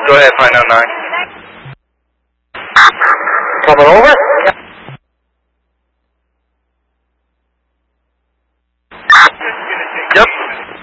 Go ahead, find out 9. Coming over? Yep.